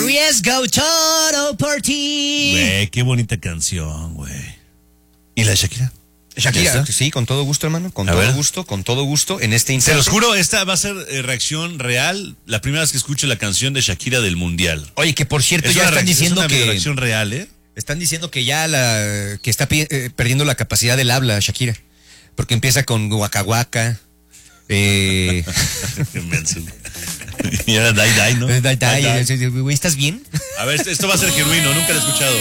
Arriesgo todo por ti. Güey, qué bonita canción, güey. ¿Y la de Shakira? Shakira, sí, con todo gusto, hermano. Con todo gusto. En este instante. Se los juro, esta va a ser reacción real. La primera vez que escucho la canción de Shakira del Mundial. Oye, que por cierto, Es ya una están diciendo es una que. reacción real, ¿eh? Están diciendo que ya que está perdiendo la capacidad del habla, Shakira. Porque empieza con Waka Waka. Qué menso. Y era Die Die, ¿no? Die, ¿estás bien? A ver, esto va a ser genuino, nunca lo he escuchado.